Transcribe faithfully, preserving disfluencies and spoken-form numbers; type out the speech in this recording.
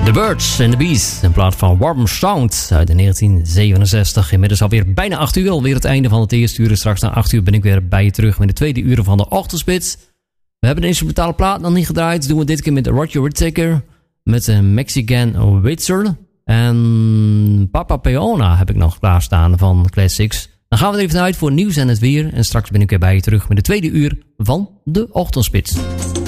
The Birds and the Bees, in plaats van Warm Sound uit negentien zevenenzestig. Inmiddels alweer bijna acht uur, alweer het einde van het eerste uur. Straks na acht uur ben ik weer bij je terug met de tweede uur van de Ochtendspits. We hebben de instrumentale plaat nog niet gedraaid. Doen we dit keer met Roger Whittaker, met een Mexican Witzer. En Papa Peona heb ik nog klaarstaan van Classics. Dan gaan we er even uit voor nieuws en het weer. En straks ben ik weer bij je terug met de tweede uur van de Ochtendspits.